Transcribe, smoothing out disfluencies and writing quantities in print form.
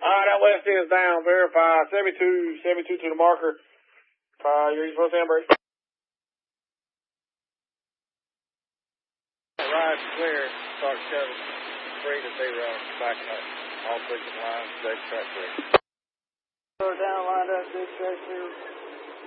That west end's down. Verify. 72 to the marker. You're supposed to handbrake. Ride clear. Start shoving. Free to zero. Backing up. All pushing lines. Safe track clear. Down, lined up. Good track clear.